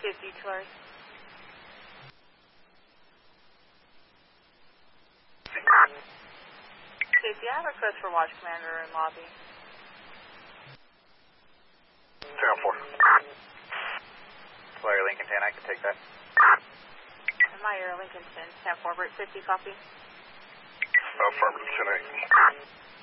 50 tours. Casey, I have a request for watch commander in lobby. 10-4. Flyer Lincoln 10, I can take that. And my Lincoln 10, 10-4, Brit 50, copy. Affirmative, 10-8.